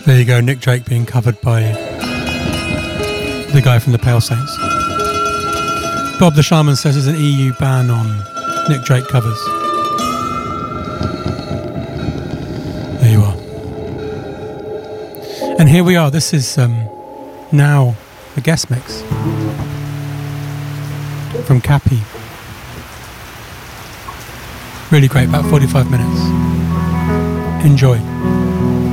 There you go, Nick Drake being covered by the guy from the Pale Saints. Bob the Shaman says there's an EU ban on Nick Drake covers. There you are. And here we are. This is now a guest mix from Cappy. Really great, about 45 minutes. Enjoy.